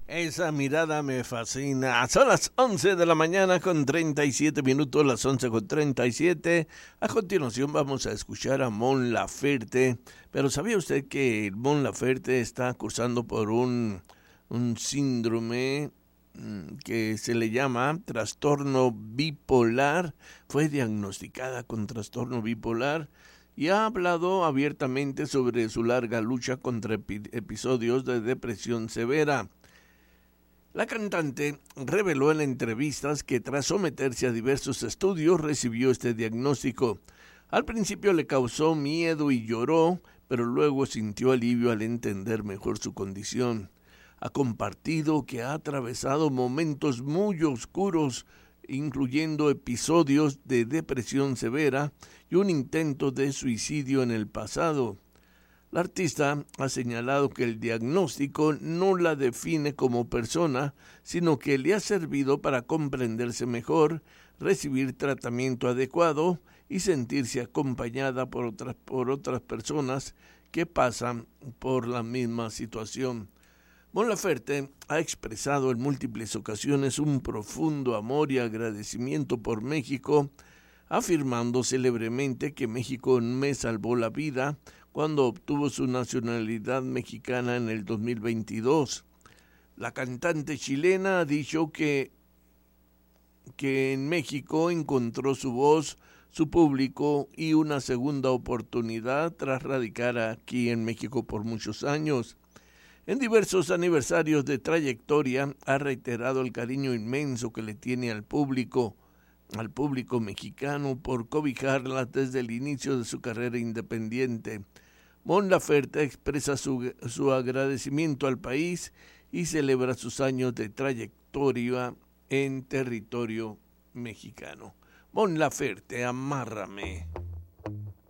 Esa mirada me fascina. Son las 11 de la mañana con 37 minutos, las 11 con 37. A continuación vamos a escuchar a Mon Laferte. Pero ¿sabía usted que Mon Laferte está cursando por un síndrome que se le llama trastorno bipolar? Fue diagnosticada con trastorno bipolar y ha hablado abiertamente sobre su larga lucha contra episodios de depresión severa. La cantante reveló en entrevistas que tras someterse a diversos estudios recibió este diagnóstico. Al principio le causó miedo y lloró, pero luego sintió alivio al entender mejor su condición. Ha compartido que ha atravesado momentos muy oscuros, incluyendo episodios de depresión severa y un intento de suicidio en el pasado. La artista ha señalado que el diagnóstico no la define como persona, sino que le ha servido para comprenderse mejor, recibir tratamiento adecuado y sentirse acompañada por otras personas que pasan por la misma situación. Mon Laferte ha expresado en múltiples ocasiones un profundo amor y agradecimiento por México, afirmando célebremente que México me salvó la vida cuando obtuvo su nacionalidad mexicana en el 2022. La cantante chilena ha dicho que en México encontró su voz, su público y una segunda oportunidad tras radicar aquí en México por muchos años. En diversos aniversarios de trayectoria ha reiterado el cariño inmenso que le tiene al público mexicano por cobijarla desde el inicio de su carrera independiente. Mon Laferte expresa su agradecimiento al país y celebra sus años de trayectoria en territorio mexicano. Mon Laferte, amárrame.